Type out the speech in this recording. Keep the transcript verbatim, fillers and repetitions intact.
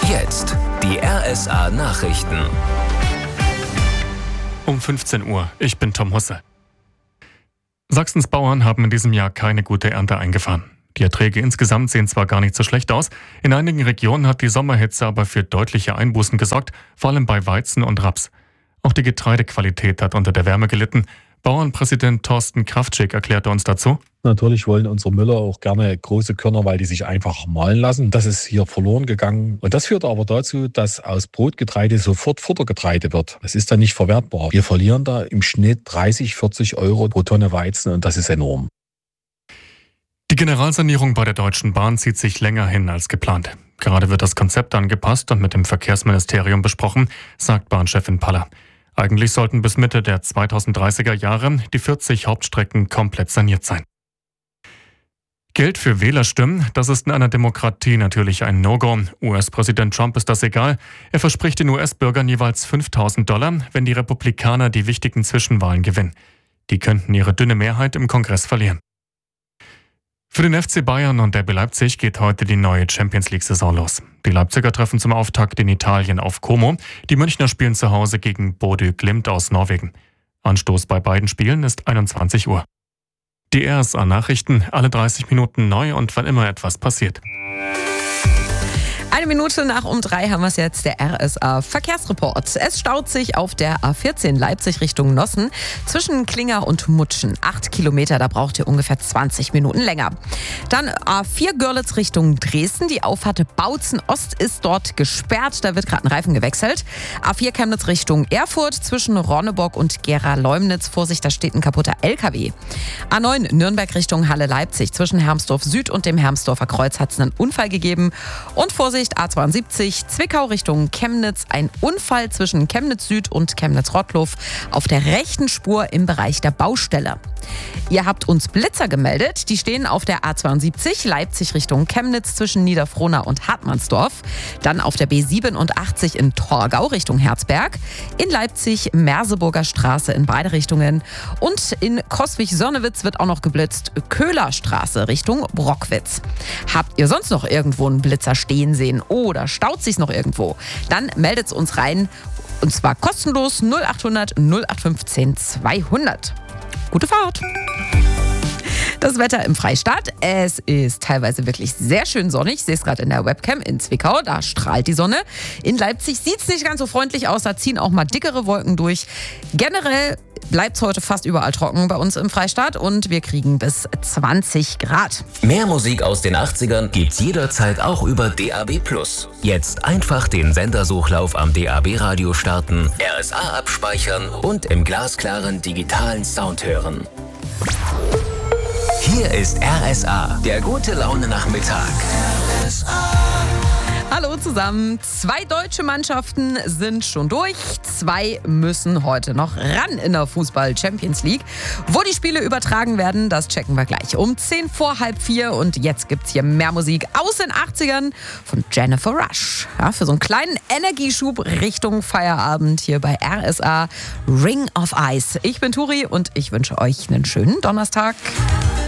Jetzt die R S A-Nachrichten. Um fünfzehn Uhr, ich bin Tom Husse. Sachsens Bauern haben in diesem Jahr keine gute Ernte eingefahren. Die Erträge insgesamt sehen zwar gar nicht so schlecht aus, in einigen Regionen hat die Sommerhitze aber für deutliche Einbußen gesorgt, vor allem bei Weizen und Raps. Auch die Getreidequalität hat unter der Wärme gelitten. Bauernpräsident Thorsten Kraftschick erklärte uns dazu: Natürlich wollen unsere Müller auch gerne große Körner, weil die sich einfach mahlen lassen. Das ist hier verloren gegangen. Und das führt aber dazu, dass aus Brotgetreide sofort Futtergetreide wird. Das ist dann nicht verwertbar. Wir verlieren da im Schnitt dreißig, vierzig Euro pro Tonne Weizen und das ist enorm. Die Generalsanierung bei der Deutschen Bahn zieht sich länger hin als geplant. Gerade wird das Konzept angepasst und mit dem Verkehrsministerium besprochen, sagt Bahnchefin Paller. Eigentlich sollten bis Mitte der zweitausenddreißiger Jahre die vierzig Hauptstrecken komplett saniert sein. Geld für Wählerstimmen, das ist in einer Demokratie natürlich ein No-Go. U S-Präsident Trump ist das egal. Er verspricht den U S-Bürgern jeweils fünftausend Dollar, wenn die Republikaner die wichtigen Zwischenwahlen gewinnen. Die könnten ihre dünne Mehrheit im Kongress verlieren. Für den F C Bayern und R B Leipzig geht heute die neue Champions-League-Saison los. Die Leipziger treffen zum Auftakt in Italien auf Como. Die Münchner spielen zu Hause gegen Bodø Glimt aus Norwegen. Anstoß bei beiden Spielen ist einundzwanzig Uhr. Die R S A-Nachrichten, alle dreißig Minuten neu und wann immer etwas passiert. Eine Minute nach um drei haben wir es jetzt, der R S A-Verkehrsreport. Es staut sich auf der A vierzehn Leipzig Richtung Nossen zwischen Klinger und Mutschen. Acht Kilometer, da braucht ihr ungefähr zwanzig Minuten länger. Dann A vier Görlitz Richtung Dresden. Die Auffahrt Bautzen Ost ist dort gesperrt. Da wird gerade ein Reifen gewechselt. A vier Chemnitz Richtung Erfurt zwischen Ronneburg und Gera-Leumnitz. Vorsicht, da steht ein kaputter L K W. A neun Nürnberg Richtung Halle-Leipzig. Zwischen Hermsdorf Süd und dem Hermsdorfer Kreuz hat es einen Unfall gegeben. Und Vorsicht, A zweiundsiebzig Zwickau Richtung Chemnitz. Ein Unfall zwischen Chemnitz Süd und Chemnitz-Rottlow auf der rechten Spur im Bereich der Baustelle. Ihr habt uns Blitzer gemeldet. Die stehen auf der A zweiundsiebzig Leipzig Richtung Chemnitz zwischen Niederfrohna und Hartmannsdorf. Dann auf der B siebenundachtzig in Torgau Richtung Herzberg. In Leipzig Merseburger Straße in beide Richtungen. Und in Coswig-Sonnewitz wird auch noch geblitzt. Köhlerstraße Richtung Brockwitz. Habt ihr sonst noch irgendwo einen Blitzer stehen sehen oder staut sich's noch irgendwo? Dann meldet's uns rein. Und zwar kostenlos null achthundert null acht fünfzehn zweihundert. Gute Fahrt! Das Wetter im Freistaat. Es ist teilweise wirklich sehr schön sonnig. Ich sehe es gerade in der Webcam in Zwickau. Da strahlt die Sonne. In Leipzig sieht es nicht ganz so freundlich aus. Da ziehen auch mal dickere Wolken durch. Generell bleibt es heute fast überall trocken bei uns im Freistaat. Und wir kriegen bis zwanzig Grad. Mehr Musik aus den achtzigern gibt's jederzeit auch über D A B plus. Jetzt einfach den Sendersuchlauf am D A B-Radio starten, R S A abspeichern und im glasklaren digitalen Sound hören. Hier ist R S A, der gute Laune-Nachmittag. R S A. Hallo zusammen. Zwei deutsche Mannschaften sind schon durch. Zwei müssen heute noch ran in der Fußball-Champions League. Wo die Spiele übertragen werden, das checken wir gleich um zehn vor halb vier. Und jetzt gibt's hier mehr Musik aus den achtzigern von Jennifer Rush. Ja, für so einen kleinen Energieschub Richtung Feierabend hier bei R S A. Ring of Ice. Ich bin Turi und ich wünsche euch einen schönen Donnerstag.